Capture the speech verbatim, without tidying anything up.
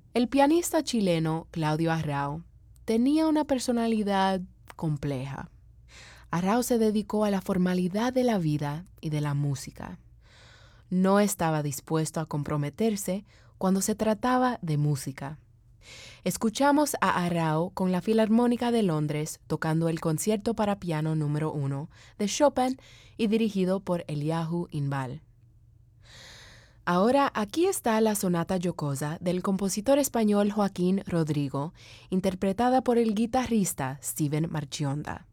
El pianista chileno Claudio Arrau tenía una personalidad compleja. Arrau se dedicó a la formalidad de la vida y de la música. No estaba dispuesto a comprometerse cuando se trataba de música. Escuchamos a Arrau con la Filarmónica de Londres tocando el concierto para piano número uno de Chopin y dirigido por Eliahu Inbal. Ahora aquí está la sonata jocosa del compositor español Joaquín Rodrigo, interpretada por el guitarrista Steven Marchionda.